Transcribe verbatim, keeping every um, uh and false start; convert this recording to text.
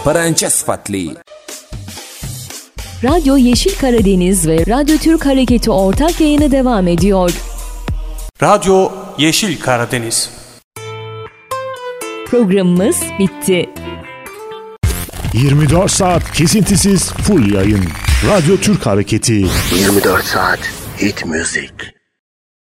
birinchi sifatli. Radyo Yeşil Karadeniz ve Radyo Türk Hareketi ortak yayını devam ediyor. Radyo Yeşil Karadeniz. Programımız bitti. yirmi dört saat kesintisiz full yayın. Radyo Türk Hareketi. yirmi dört saat hit müzik.